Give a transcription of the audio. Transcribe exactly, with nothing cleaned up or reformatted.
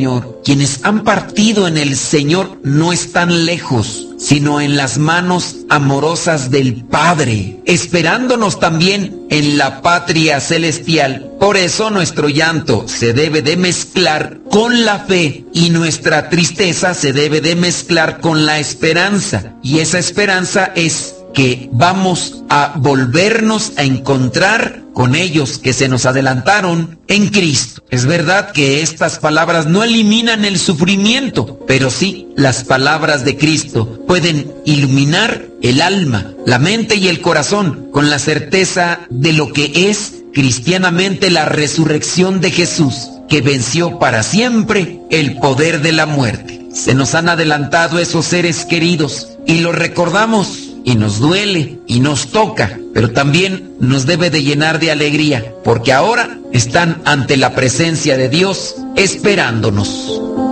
Señor. Quienes han partido en el Señor no están lejos, sino en las manos amorosas del Padre, esperándonos también en la patria celestial. Por eso nuestro llanto se debe de mezclar con la fe y nuestra tristeza se debe de mezclar con la esperanza. Y esa esperanza es que vamos a volvernos a encontrar con ellos que se nos adelantaron en Cristo. Es verdad que estas palabras no eliminan el sufrimiento, pero sí las palabras de Cristo pueden iluminar el alma, la mente y el corazón con la certeza de lo que es cristianamente la resurrección de Jesús, que venció para siempre el poder de la muerte. Se nos han adelantado esos seres queridos y los recordamos. Y nos duele y nos toca, pero también nos debe de llenar de alegría, porque ahora están ante la presencia de Dios esperándonos.